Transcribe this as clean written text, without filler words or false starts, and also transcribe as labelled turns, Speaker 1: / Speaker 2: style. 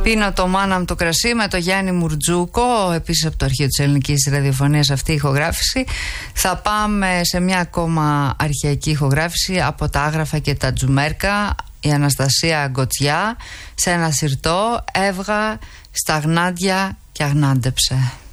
Speaker 1: Πίνω το μάνα μου το κρασί με το Γιάννη Μουρτζούκο, επίσης από το αρχείο της ελληνικής ραδιοφωνίας αυτή η ηχογράφηση. Θα πάμε σε μια ακόμα αρχαιακή ηχογράφηση από τα Άγραφα και τα Τζουμέρκα. Η Αναστασία Γκοτιά, σε ένα συρτό έβγα στα γνάντια και αγνάντεψε.